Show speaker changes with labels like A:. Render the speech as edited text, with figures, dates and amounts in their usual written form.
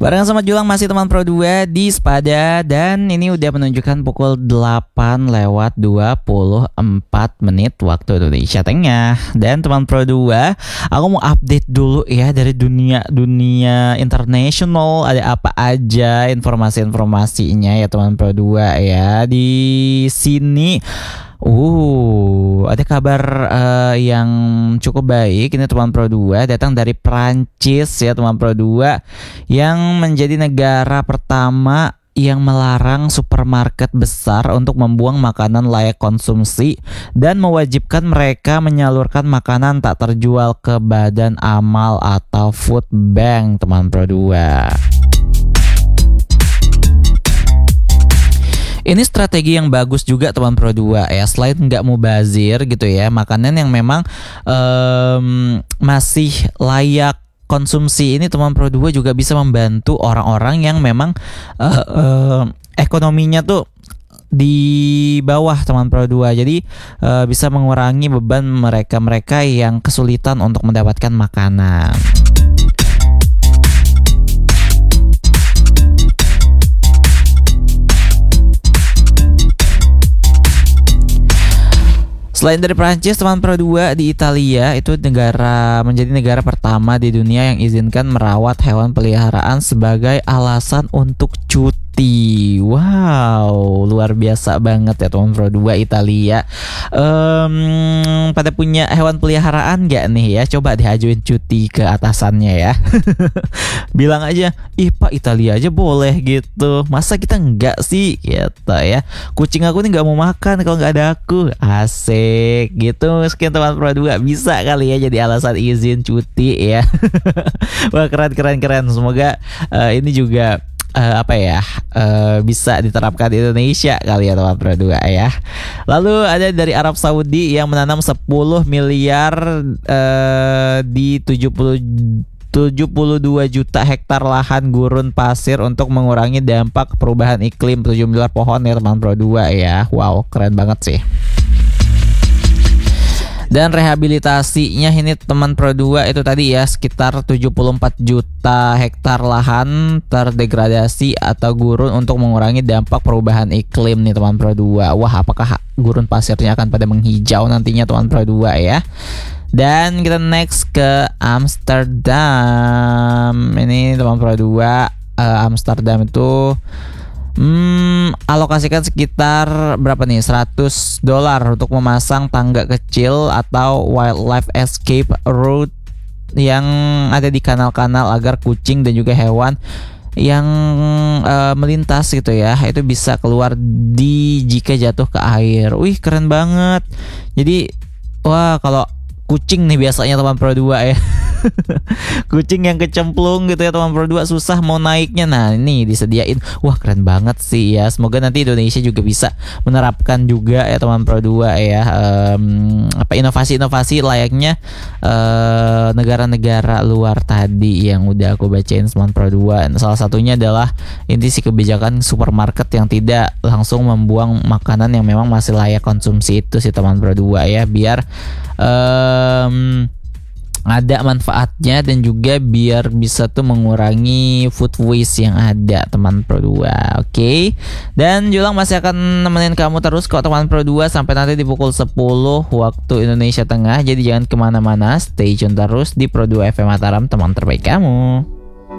A: Bareng sama Julang masih teman Pro 2 di Sepada. Dan ini udah menunjukkan pukul 8 lewat 24 menit waktu Indonesia Tengah. Dan teman Pro 2, aku mau update dulu ya dari dunia internasional. Ada apa aja informasi-informasinya ya teman Pro 2 ya. Di sini ada kabar yang cukup baik. Ini teman Pro 2 datang dari Prancis ya teman Pro 2, yang menjadi negara pertama yang melarang supermarket besar untuk membuang makanan layak konsumsi dan mewajibkan mereka menyalurkan makanan tak terjual ke badan amal atau food bank teman Pro 2. Ini strategi yang bagus juga teman Pro 2 ya. Selain nggak mubazir gitu ya, makanan yang memang masih layak konsumsi ini teman Pro 2 juga bisa membantu orang-orang yang memang ekonominya tuh di bawah teman Pro 2. Jadi bisa mengurangi beban mereka yang kesulitan untuk mendapatkan makanan. Selain dari Prancis, teman Pro 2 di Italia itu menjadi negara pertama di dunia yang izinkan merawat hewan peliharaan sebagai alasan untuk cuti. Wow, luar biasa banget ya teman Pro 2 Italia. Pada punya hewan peliharaan gak nih ya? Coba diajuin cuti ke atasannya ya. Bilang aja, ih Pak, Italia aja boleh gitu, masa kita enggak sih gitu ya. Kucing aku nih gak mau makan kalau gak ada aku. Asik gitu. Sekian teman Pro 2, bisa kali ya jadi alasan izin cuti ya. Wah, keren. Semoga ini juga bisa diterapkan di Indonesia kali ya teman Pro 2 ya. Lalu ada dari Arab Saudi yang menanam 10 miliar di 72 juta hektar lahan gurun pasir untuk mengurangi dampak perubahan iklim. 7 miliar pohon ya teman Pro 2 ya. Wow, keren banget sih. Dan rehabilitasinya ini teman Pro 2 itu tadi ya, sekitar 74 juta hektar lahan terdegradasi atau gurun untuk mengurangi dampak perubahan iklim nih teman Pro 2. Wah, apakah gurun pasirnya akan pada menghijau nantinya teman Pro 2 ya. Dan kita next ke Amsterdam. Ini teman Pro 2, Amsterdam itu alokasikan sekitar berapa nih, $100 untuk memasang tangga kecil atau wildlife escape route yang ada di kanal-kanal agar kucing dan juga hewan yang melintas gitu ya, itu bisa keluar jika jatuh ke air. Wih, keren banget. Jadi wah, kalau kucing nih biasanya teman Pro 2 ya. Kucing yang kecemplung gitu ya teman Pro 2, susah mau naiknya. Nah, ini disediain. Wah, keren banget sih ya. Semoga nanti Indonesia juga bisa menerapkan juga ya teman Pro 2 ya. Inovasi-inovasi layaknya negara-negara luar tadi yang udah aku bacain teman Pro 2. Salah satunya adalah inti kebijakan supermarket yang tidak langsung membuang makanan yang memang masih layak konsumsi itu sih teman Pro 2 ya, biar ada manfaatnya dan juga biar bisa tuh mengurangi food waste yang ada teman Pro 2. Oke. Dan Julang masih akan nemenin kamu terus kok teman Pro 2 sampai nanti di pukul 10 waktu Indonesia Tengah. Jadi jangan kemana-mana, stay tune terus di Pro 2 FM Mataram, teman terbaik kamu.